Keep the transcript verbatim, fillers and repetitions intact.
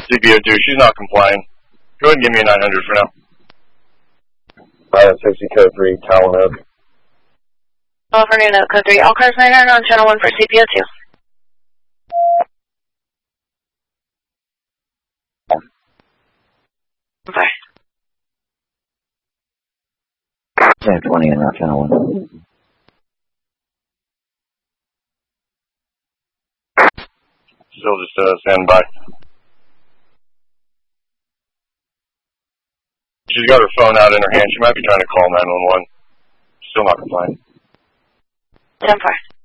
C P O two. She's not complying. Go ahead and give me a nine hundred for now. Pilot sixty code three, Talon Oak. California Note code three. All cars nine nine on channel one for C P O two. Okay. ten twenty on channel one. Still just uh, stand by. She's got her phone out in her hand. She might be trying to call nine one one. Still not complying. ten four.